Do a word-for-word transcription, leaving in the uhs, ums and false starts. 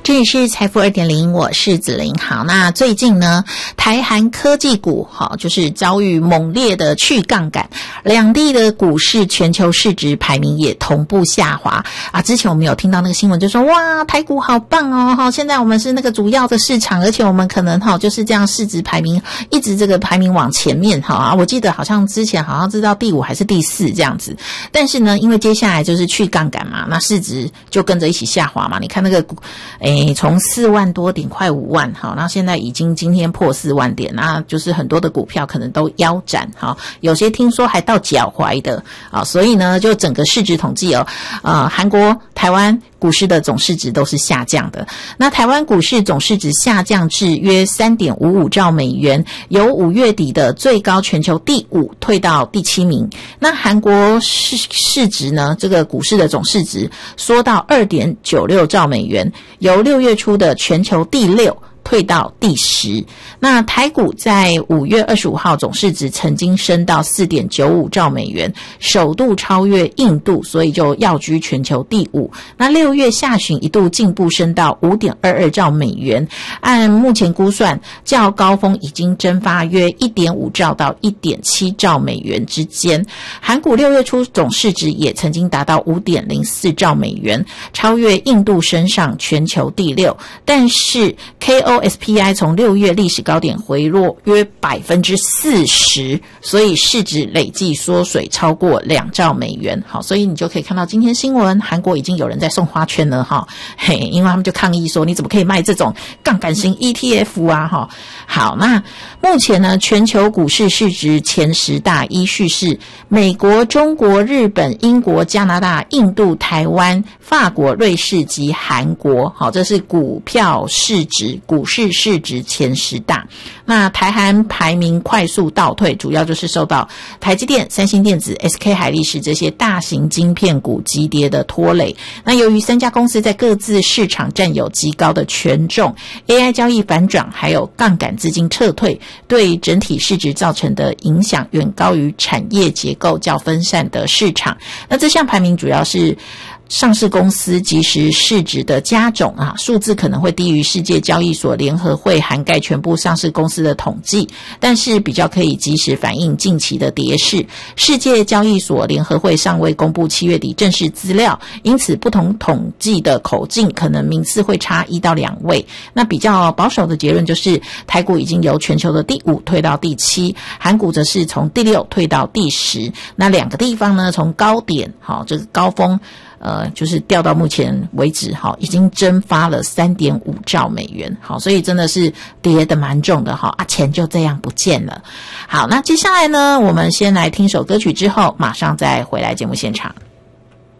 这里是财富 二点零， 我是子琳。好，那最近呢，台韩科技股好就是遭遇猛烈的去杠杆，两地的股市全球市值排名也同步下滑啊。之前我们有听到那个新闻就说，哇，台股好棒哦，哈，现在我们是那个主要的市场，而且我们可能哈就是这样市值排名一直这个排名往前面哈啊。我记得好像之前好像知道第五还是第四这样子，但是呢，因为接下来就是去杠杆嘛，那市值就跟着一起下滑嘛。你看那个股，诶，从四万多点快五万，好，那现在已经今天破四万点，那就是很多的股票可能都腰斩，好，有些听说还到脚踝的，啊，所以呢，就整个市值统计哦，呃，韩国、台湾股市的总市值都是下降的。那台湾股市总市值下降至约 三点五五兆美元，由五月底的最高全球第五退到第七名。那韩国市市值呢，这个股市的总市值缩到 二点九六兆美元，由六月初的全球第六退到第十。那台股在五月二十五号总市值曾经升到 四点九五兆美元，首度超越印度，所以就跃居全球第五。那六月下旬一度进步升到 五点二二兆美元，按目前估算，较高峰已经蒸发约 一点五兆到 一点七兆美元之间。韩股六月初总市值也曾经达到 五点零四兆美元，超越印度升上全球第六。但是 K O S P I 从六月历史高点回落约 百分之四十， 所以市值累计缩水超过两兆美元。好，所以你就可以看到今天新闻，韩国已经有人在送花圈了哈，嘿，因为他们就抗议说你怎么可以卖这种杠杆型 E T F 啊哈。好，那目前呢，全球股市市值前十大依序是美国、中国、日本、英国、加拿大、印度、台湾、法国、瑞士及韩国。好，这是股票市值股市市值前十大。那台韩排名快速倒退，主要就是受到台积电、三星电子、S K 海力士这些大型晶片股急跌的拖累。那由于三家公司在各自市场占有极高的权重， A I 交易反转还有杠杆资金撤退，对整体市值造成的影响远高于产业结构较分散的市场。那这项排名主要是上市公司即时市值的加总啊，数字可能会低于世界交易所联合会涵盖全部上市公司的统计，但是比较可以及时反映近期的跌势。世界交易所联合会尚未公布七月底正式资料，因此不同统计的口径可能名次会差一到两位。那比较保守的结论就是台股已经由全球的第五退到第七，韩股则是从第六退到第十。那两个地方呢，从高点好，这个高峰呃，就是掉到目前为止，好，已经蒸发了 三点五兆美元，好，所以真的是跌得蛮重的，好啊，钱就这样不见了。好，那接下来呢，我们先来听首歌曲，之后马上再回来节目现场。